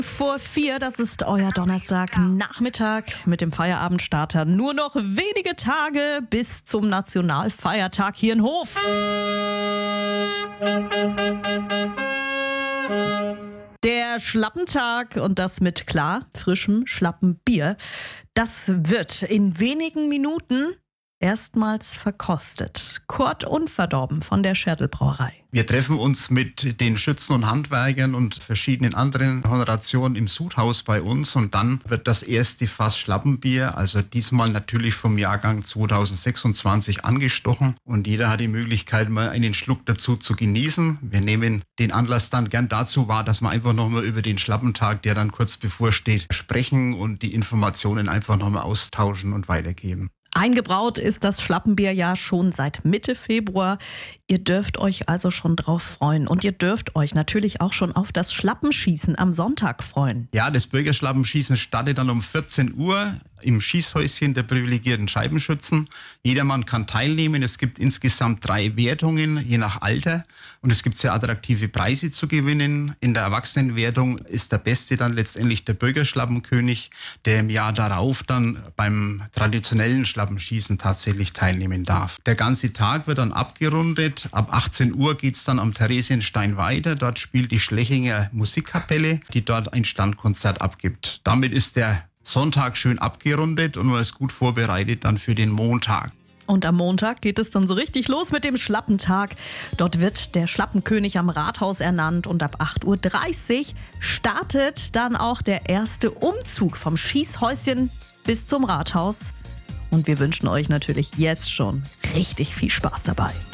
Vor 4, das ist euer Donnerstagnachmittag mit dem Feierabendstarter. Nur noch wenige Tage bis zum Nationalfeiertag hier in Hof. Der Schlappentag und das mit klar frischem Schlappenbier, das wird in wenigen Minuten erstmals verkostet. Kurt Unverdorben von der Schertl-Brauerei. Wir treffen uns mit den Schützen und Handwerkern und verschiedenen anderen Honorationen im Sudhaus bei uns und dann wird das erste Fass Schlappenbier, also diesmal natürlich vom Jahrgang 2026 angestochen und jeder hat die Möglichkeit, mal einen Schluck dazu zu genießen. Wir nehmen den Anlass dann gern dazu wahr, dass wir einfach nochmal über den Schlappentag, der dann kurz bevorsteht, sprechen und die Informationen einfach nochmal austauschen und weitergeben. Eingebraut ist das Schlappenbier ja schon seit Mitte Februar. Ihr dürft euch also schon drauf freuen. Und ihr dürft euch natürlich auch schon auf das Schlappenschießen am Sonntag freuen. Ja, das Bürgerschlappenschießen startet dann um 14 Uhr im Schießhäuschen der privilegierten Scheibenschützen. Jedermann kann teilnehmen. Es gibt insgesamt 3 Wertungen, je nach Alter. Und es gibt sehr attraktive Preise zu gewinnen. In der Erwachsenenwertung ist der Beste dann letztendlich der Bürgerschlappenkönig, der im Jahr darauf dann beim traditionellen Schlappenschießen tatsächlich teilnehmen darf. Der ganze Tag wird dann abgerundet. Ab 18 Uhr geht's dann am Theresienstein weiter. Dort spielt die Schlechinger Musikkapelle, die dort ein Standkonzert abgibt. Damit ist der Sonntag schön abgerundet und man ist gut vorbereitet dann für den Montag. Und am Montag geht es dann so richtig los mit dem Schlappentag. Dort wird der Schlappenkönig am Rathaus ernannt und ab 8:30 Uhr startet dann auch der erste Umzug vom Schießhäuschen bis zum Rathaus. Und wir wünschen euch natürlich jetzt schon richtig viel Spaß dabei.